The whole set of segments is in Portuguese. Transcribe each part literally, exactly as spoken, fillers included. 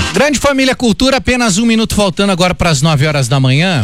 Grande Família Cultura, apenas um minuto faltando agora para as nove horas da manhã.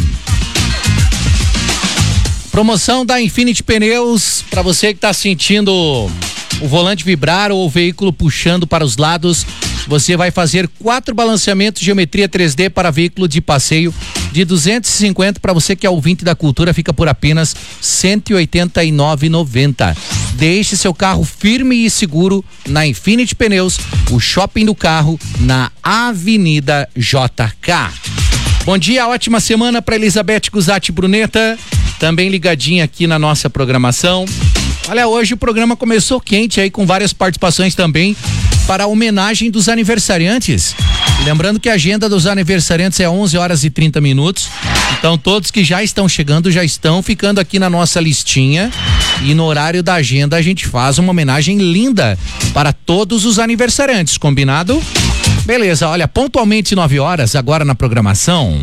Promoção da Infinity Pneus, para você que está sentindo o volante vibrar ou o veículo puxando para os lados, você vai fazer quatro balanceamentos de geometria três D para veículo de passeio de duzentos e cinquenta. Para você que é ouvinte da Cultura, fica por apenas cento e oitenta e nove reais e noventa centavos. Deixe seu carro firme e seguro na Infinity Pneus, o shopping do carro na Avenida J K. Bom dia, ótima semana para Elizabeth Guzatti Bruneta, também ligadinha aqui na nossa programação. Olha, hoje o programa começou quente aí, com várias participações também para a homenagem dos aniversariantes. E lembrando que a agenda dos aniversariantes é onze horas e trinta minutos. Então todos que já estão chegando já estão ficando aqui na nossa listinha. E no horário da agenda a gente faz uma homenagem linda para todos os aniversariantes, combinado? Beleza, olha, pontualmente nove horas agora na programação.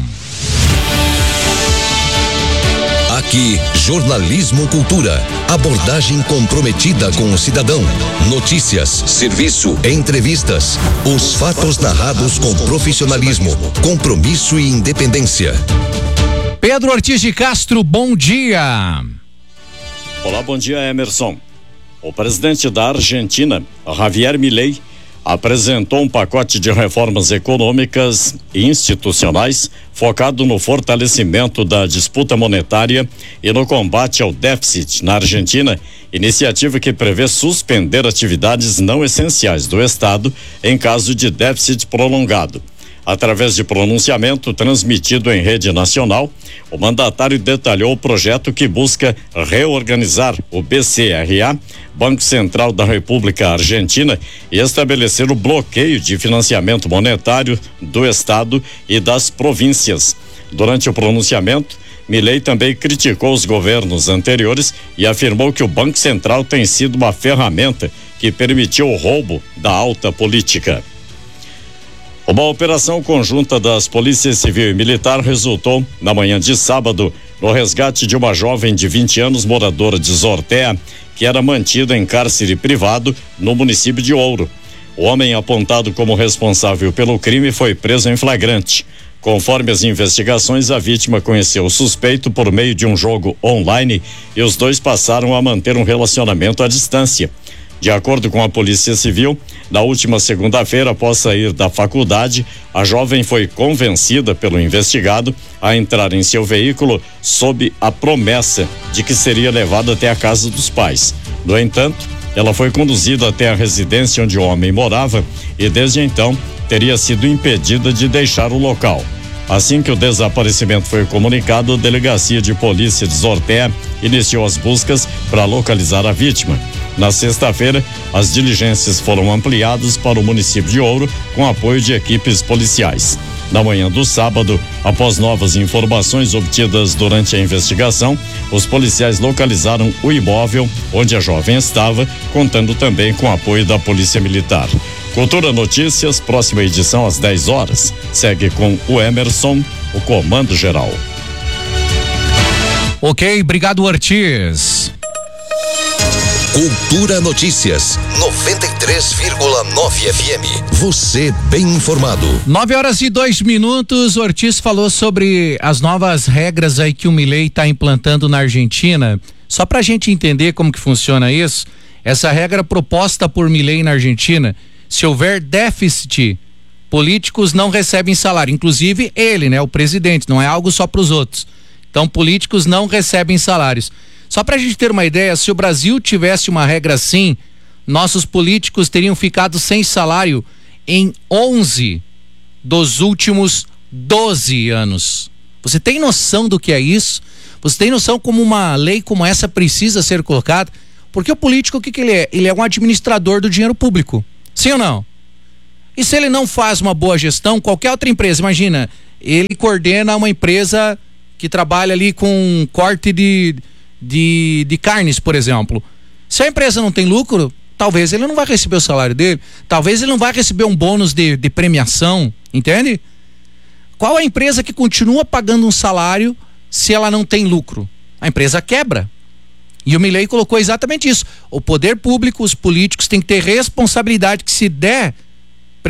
Aqui, Jornalismo Cultura. Abordagem comprometida com o cidadão. Notícias, serviço, entrevistas. Os fatos narrados com profissionalismo, compromisso e independência. Pedro Ortiz de Castro, bom dia. Olá, bom dia, Emerson. O presidente da Argentina, Javier Milei, apresentou um pacote de reformas econômicas e institucionais focado no fortalecimento da disputa monetária e no combate ao déficit na Argentina, iniciativa que prevê suspender atividades não essenciais do Estado em caso de déficit prolongado. Através de pronunciamento transmitido em rede nacional, o mandatário detalhou o projeto que busca reorganizar o B C R A, Banco Central da República Argentina, e estabelecer o bloqueio de financiamento monetário do Estado e das províncias. Durante o pronunciamento, Milei também criticou os governos anteriores e afirmou que o Banco Central tem sido uma ferramenta que permitiu o roubo da alta política. Uma operação conjunta das polícias civil e militar resultou, na manhã de sábado, no resgate de uma jovem de vinte anos, moradora de Zortea, que era mantida em cárcere privado no município de Ouro. O homem apontado como responsável pelo crime foi preso em flagrante. Conforme as investigações, a vítima conheceu o suspeito por meio de um jogo online e os dois passaram a manter um relacionamento à distância. De acordo com a Polícia Civil, na última segunda-feira, após sair da faculdade, a jovem foi convencida pelo investigado a entrar em seu veículo sob a promessa de que seria levada até a casa dos pais. No entanto, ela foi conduzida até a residência onde o homem morava e, desde então, teria sido impedida de deixar o local. Assim que o desaparecimento foi comunicado, a Delegacia de Polícia de Zortea iniciou as buscas para localizar a vítima. Na sexta-feira, as diligências foram ampliadas para o município de Ouro com apoio de equipes policiais. Na manhã do sábado, após novas informações obtidas durante a investigação, os policiais localizaram o imóvel onde a jovem estava, contando também com apoio da Polícia Militar. Cultura Notícias, próxima edição às dez horas. Segue com o Emerson, o comando geral. Ok, obrigado, Ortiz. Cultura Notícias, noventa e três vírgula nove F M. Você bem informado. nove horas e dois minutos. Ortiz falou sobre as novas regras aí que o Milei está implantando na Argentina. Só para a gente entender como que funciona isso, essa regra proposta por Milei na Argentina: se houver déficit, políticos não recebem salário. Inclusive ele, né, o presidente, não é algo só para os outros. Então, políticos não recebem salários. Só para a gente ter uma ideia, se o Brasil tivesse uma regra assim, nossos políticos teriam ficado sem salário em onze dos últimos doze anos. Você tem noção do que é isso? Você tem noção como uma lei como essa precisa ser colocada? Porque o político, o que que ele é? Ele é um administrador do dinheiro público. Sim ou não? E se ele não faz uma boa gestão, qualquer outra empresa, imagina, ele coordena uma empresa que trabalha ali com corte de... De, de carnes, por exemplo. Se a empresa não tem lucro, talvez ele não vai receber o salário dele, talvez ele não vai receber um bônus de, de premiação, entende? Qual a empresa que continua pagando um salário se ela não tem lucro? A empresa quebra. E o Milei colocou exatamente isso. O poder público, os políticos têm que ter responsabilidade, que se der